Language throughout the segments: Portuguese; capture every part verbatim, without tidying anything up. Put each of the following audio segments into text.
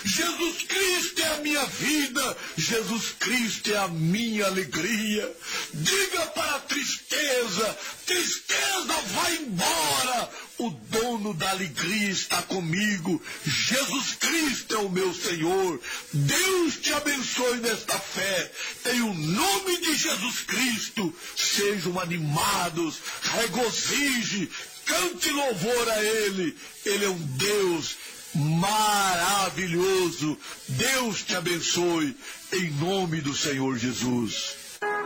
Jesus Cristo é a minha vida, Jesus Cristo é a minha alegria. Diga para a tristeza: tristeza, vai embora, o dono da alegria está comigo, Jesus Cristo é o meu Senhor. Deus te abençoe nesta fé, em o nome de Jesus Cristo. Sejam animados, regozije, cante louvor a Ele. Ele é um Deus maravilhoso. Deus te abençoe, em nome do Senhor Jesus.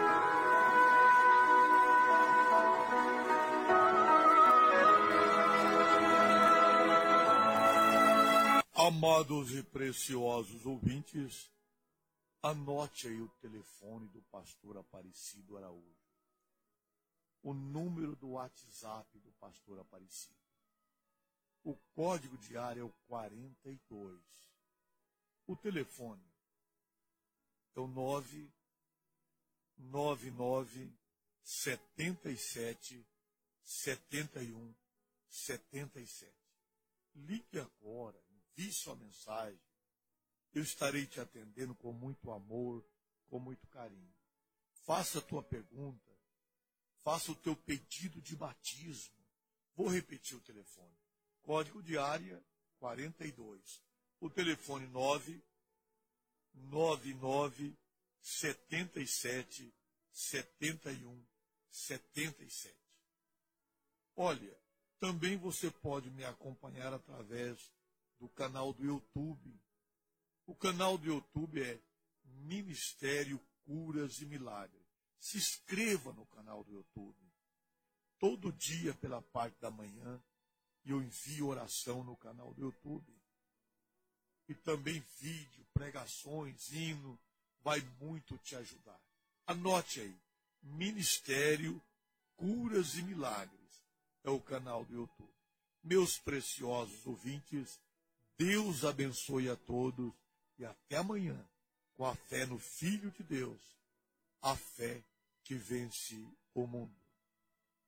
Amados e preciosos ouvintes, anote aí o telefone do pastor Aparecido Araújo. O número do WhatsApp do pastor Aparecido. O código de área é o quarenta e dois. O telefone é o nove nove nove sete sete sete um sete sete. Ligue agora, envie sua mensagem. Eu estarei te atendendo com muito amor, com muito carinho. Faça a tua pergunta, faça o teu pedido de batismo. Vou repetir o telefone. Código de área quarenta e dois. O telefone nove nove nove sete sete sete um sete sete. Olha, também você pode me acompanhar através do canal do YouTube. O canal do YouTube é Ministério Curas e Milagres. Se inscreva no canal do YouTube. Todo dia, pela parte da manhã, eu envio oração no canal do YouTube. E também vídeo, pregações, hino, vai muito te ajudar. Anote aí, Ministério Curas e Milagres, é o canal do YouTube. Meus preciosos ouvintes, Deus abençoe a todos e até amanhã, com a fé no Filho de Deus, a fé que vence o mundo.